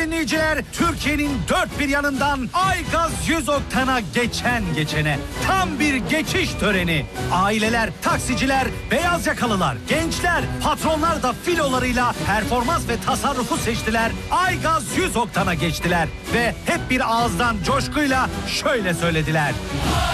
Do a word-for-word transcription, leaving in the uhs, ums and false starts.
dinleyiciler, Türkiye'nin dört bir yanından Aygaz yüz oktana geçen geçene. Tam bir geçiş töreni. Aileler, taksiciler, beyaz yakalılar, gençler, patronlar da filolarıyla performans ve tasarrufu seçtiler. Aygaz yüz oktana geçtiler ve hep bir ağızdan coşkuyla şöyle söylediler.